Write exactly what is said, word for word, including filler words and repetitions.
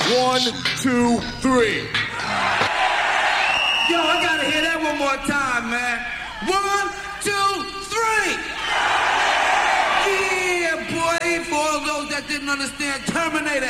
One, two, three. Yo, I gotta hear that one more time, man. One, two, three. Yeah, boy, for all those that didn't understand, Terminator